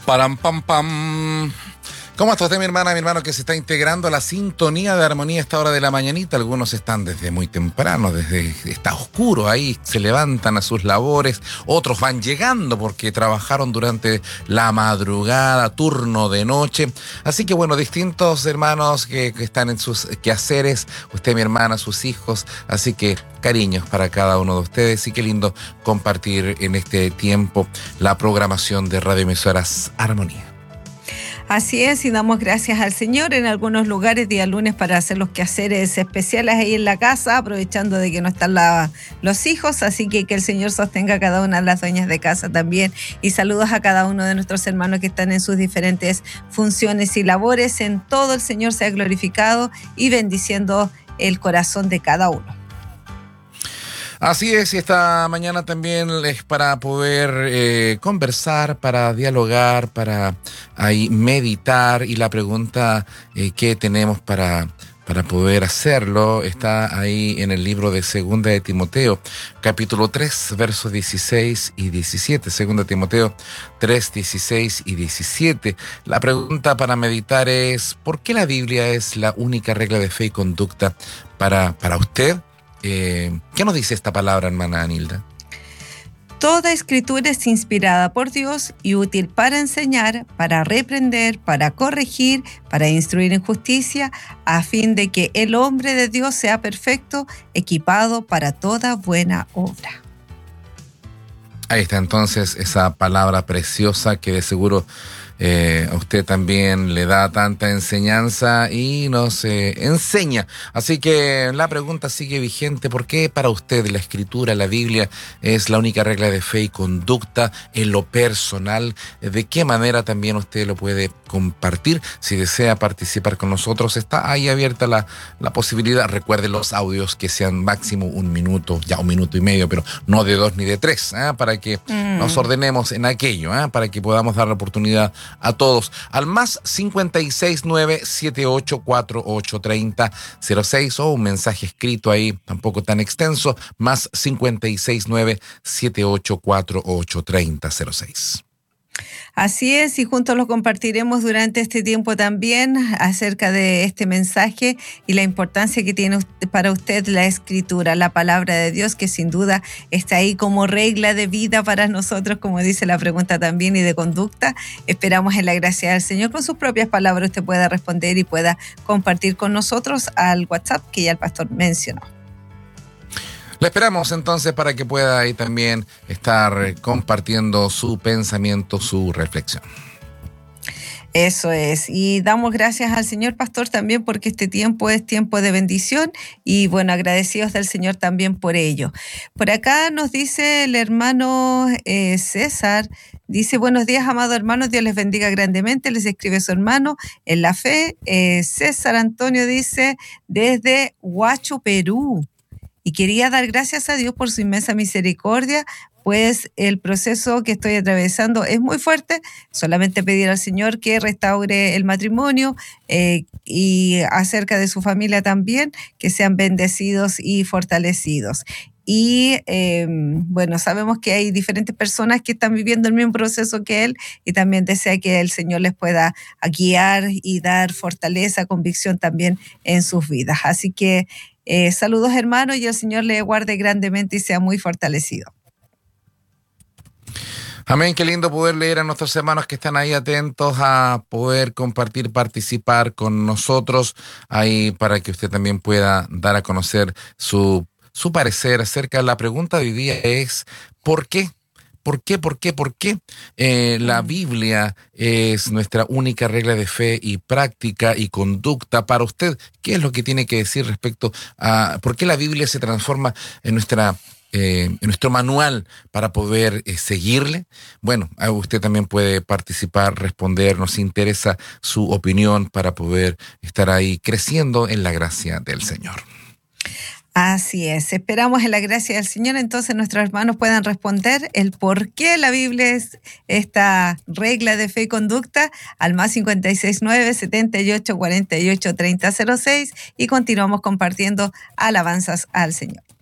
Param, pam, pam. ¿Cómo está usted, mi hermana, mi hermano, que se está integrando a la sintonía de armonía a esta hora de la mañanita? Algunos están desde muy temprano, desde está oscuro, ahí se levantan a sus labores. Otros van llegando porque trabajaron durante la madrugada, turno de noche. Así que bueno, distintos hermanos que están en sus quehaceres, usted, mi hermana, sus hijos. Así que cariños para cada uno de ustedes y qué lindo compartir en este tiempo la programación de radioemisoras Armonía. Así es, y damos gracias al Señor en algunos lugares día lunes para hacer los quehaceres especiales ahí en la casa, aprovechando de que no están los hijos, así que el Señor sostenga a cada una de las dueñas de casa también, y saludos a cada uno de nuestros hermanos que están en sus diferentes funciones y labores. En todo el Señor sea glorificado y bendiciendo el corazón de cada uno. Así es, y esta mañana también es para poder conversar, para dialogar, para ahí meditar, y la pregunta que tenemos para poder hacerlo está ahí en el libro de Segunda de Timoteo, capítulo 3, versos 16 y 17. Segunda de Timoteo 3, 16 y 17. La pregunta para meditar es: ¿por qué la Biblia es la única regla de fe y conducta para usted? ¿Qué nos dice esta palabra, hermana Anilda? Toda escritura es inspirada por Dios y útil para enseñar, para reprender, para corregir, para instruir en justicia, a fin de que el hombre de Dios sea perfecto, equipado para toda buena obra. Ahí está entonces esa palabra preciosa que de seguro a usted también le da tanta enseñanza y nos enseña. Así que la pregunta sigue vigente: ¿por qué para usted la Escritura, la Biblia, es la única regla de fe y conducta en lo personal? ¿De qué manera también usted lo puede compartir? Si desea participar con nosotros, está ahí abierta la posibilidad. Recuerde los audios que sean máximo 1 minuto, ya 1 minuto y medio, pero no de 2 ni de 3, para que nos ordenemos en aquello, para que podamos dar la oportunidad a todos. Al más 569-7848-3006, o un mensaje escrito ahí, tampoco tan extenso, más 569-7848-3006. Así es, y juntos lo compartiremos durante este tiempo también acerca de este mensaje y la importancia que tiene para usted la Escritura, la palabra de Dios, que sin duda está ahí como regla de vida para nosotros, como dice la pregunta también, y de conducta. Esperamos en la gracia del Señor con sus propias palabras usted pueda responder y pueda compartir con nosotros al WhatsApp que ya el pastor mencionó. Le esperamos entonces para que pueda ahí también estar compartiendo su pensamiento, su reflexión. Eso es, y damos gracias al Señor, pastor, también porque este tiempo es tiempo de bendición y bueno, agradecidos del Señor también por ello. Por acá nos dice el hermano César, dice: buenos días, amados hermanos, Dios les bendiga grandemente, les escribe su hermano en la fe. César Antonio dice desde Huacho, Perú. Y quería dar gracias a Dios por su inmensa misericordia, pues el proceso que estoy atravesando es muy fuerte. Solamente pedir al Señor que restaure el matrimonio y acerca de su familia también, que sean bendecidos y fortalecidos. Y bueno, sabemos que hay diferentes personas que están viviendo el mismo proceso que él, y también desea que el Señor les pueda guiar y dar fortaleza, convicción también en sus vidas. Así que saludos, hermanos, y el Señor le guarde grandemente y sea muy fortalecido. Amén, qué lindo poder leer a nuestros hermanos que están ahí atentos a poder compartir, participar con nosotros, ahí para que usted también pueda dar a conocer su parecer acerca de la pregunta de hoy día. Es: ¿por qué? ¿Por qué la Biblia es nuestra única regla de fe y práctica y conducta para usted? ¿Qué es lo que tiene que decir respecto a por qué la Biblia se transforma en nuestro manual para poder seguirle? Bueno, usted también puede participar, responder, nos interesa su opinión para poder estar ahí creciendo en la gracia del Señor. Así es, esperamos en la gracia del Señor, entonces nuestros hermanos puedan responder el por qué la Biblia es esta regla de fe y conducta al más 569-7848-3006, y continuamos compartiendo alabanzas al Señor.